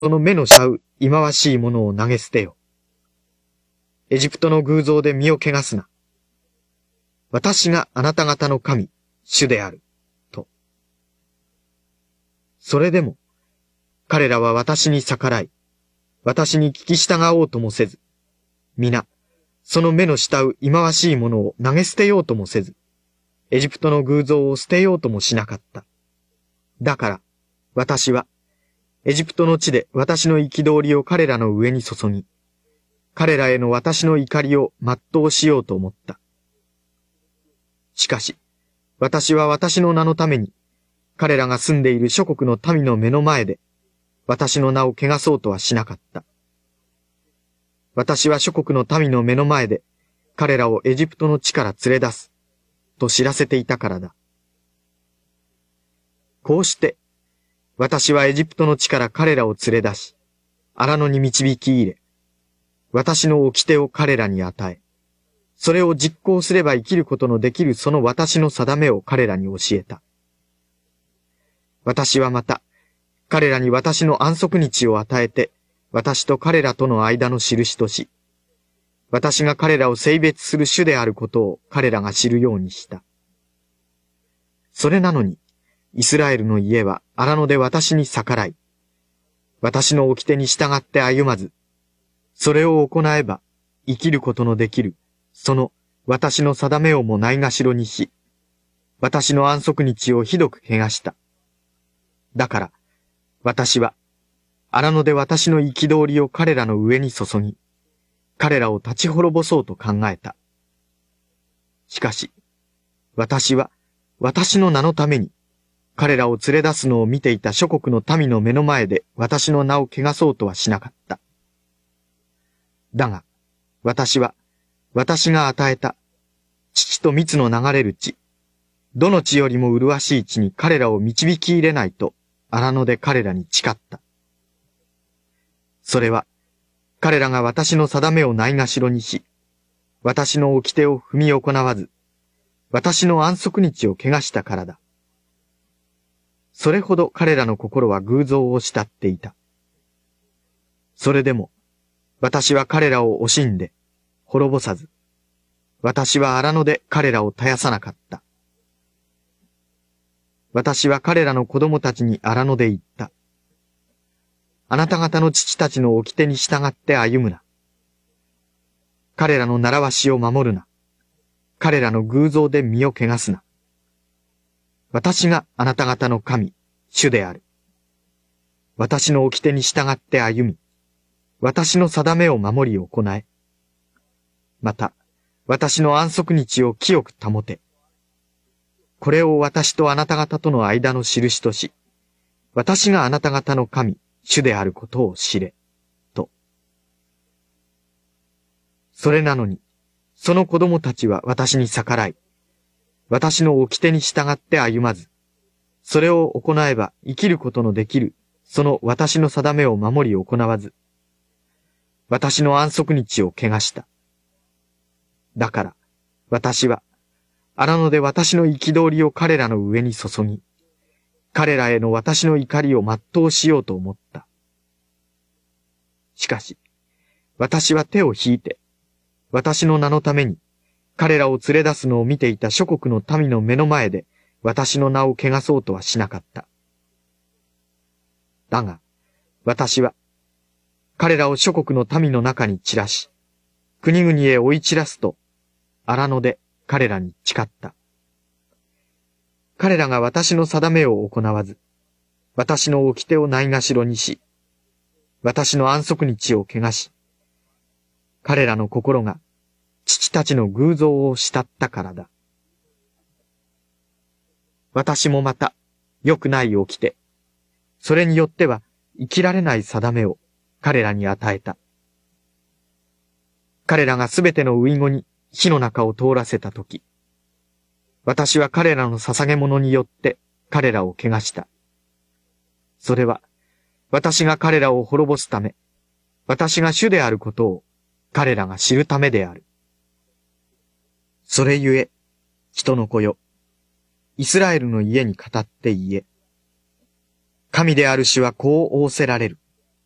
その目の慕う忌まわしいものを投げ捨てよ。エジプトの偶像で身を汚すな。私があなた方の神、主である。と。それでも、彼らは私に逆らい、私に聞き従おうともせず、皆、その目の慕う忌まわしいものを投げ捨てようともせず、エジプトの偶像を捨てようともしなかった。だから、私は、エジプトの地で私の憤りを彼らの上に注ぎ、彼らへの私の怒りを全うしようと思った。しかし、私は私の名のために、彼らが住んでいる諸国の民の目の前で、私の名を汚そうとはしなかった。私は諸国の民の目の前で、彼らをエジプトの地から連れ出す、と知らせていたからだ。こうして、私はエジプトの地から彼らを連れ出し、荒野に導き入れ、私の掟を彼らに与え、それを実行すれば生きることのできるその私の定めを彼らに教えた。私はまた、彼らに私の安息日を与えて、私と彼らとの間の印とし、私が彼らを性別する主であることを彼らが知るようにした。それなのに、イスラエルの家は荒野で私に逆らい、私の掟に従って歩まず、それを行えば生きることのできる、その私の定めをもないがしろにし、私の安息日をひどく汚した。だから、私は、荒野で私の憤りを彼らの上に注ぎ、彼らを立ち滅ぼそうと考えた。しかし、私は、私の名のために、彼らを連れ出すのを見ていた諸国の民の目の前で私の名を汚そうとはしなかった。だが、私は、私が与えた、乳と蜜の流れる地、どの地よりも麗しい地に彼らを導き入れないと、荒野で彼らに誓った。それは、彼らが私の定めをないがしろにし、私の掟を踏み行わず、私の安息日を汚したからだ。それほど彼らの心は偶像を慕っていた。それでも、私は彼らを惜しんで、滅ぼさず、私は荒野で彼らを絶やさなかった。私は彼らの子供たちに荒野で言った。あなた方の父たちの掟に従って歩むな。彼らの習わしを守るな。彼らの偶像で身を汚すな。私があなた方の神、主である。私の掟に従って歩み、私の定めを守り行え。また、私の安息日を清く保て。これを私とあなた方との間の印とし、私があなた方の神、主であることを知れ、と。それなのに、その子供たちは私に逆らい、私の掟に従って歩まず、それを行えば生きることのできる、その私の定めを守り行わず、私の安息日を汚した。だから、私は、荒野で私の憤りを彼らの上に注ぎ、彼らへの私の怒りを全うしようと思った。しかし、私は手を引いて、私の名のために、彼らを連れ出すのを見ていた諸国の民の目の前で、私の名を汚そうとはしなかった。だが、私は、彼らを諸国の民の中に散らし、国々へ追い散らすと、荒野で彼らに誓った。彼らが私の定めを行わず、私の掟をないがしろにし、私の安息日を汚し、彼らの心が父たちの偶像を慕ったからだ。私もまた、良くない掟、それによっては生きられない定めを彼らに与えた。彼らがすべての遺語に火の中を通らせたとき、私は彼らの捧げ物によって彼らを汚した。それは、私が彼らを滅ぼすため、私が主であることを彼らが知るためである。それゆえ、人の子よ、イスラエルの家に語って言え。神である主はこう仰せられる。